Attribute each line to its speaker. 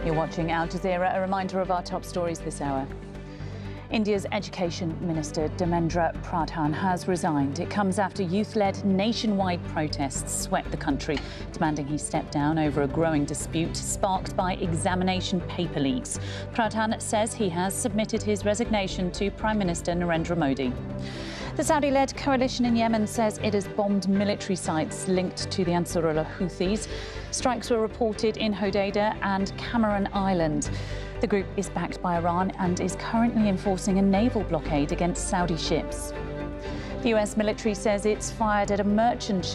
Speaker 1: You're watching Al Jazeera. A reminder of our top stories this hour. India's Education Minister Dharmendra Pradhan has resigned. It comes after youth-led nationwide protests swept the country, demanding he step down over a growing dispute sparked by examination paper leaks. Pradhan says he has submitted his resignation to Prime Minister Narendra Modi. The Saudi-led coalition in Yemen says it has bombed military sites linked to the Ansarullah Houthis. Strikes were reported in Hodeidah and Cameron Island. The group is backed by Iran and is currently enforcing a naval blockade against Saudi ships. The US military says it's fired at a merchant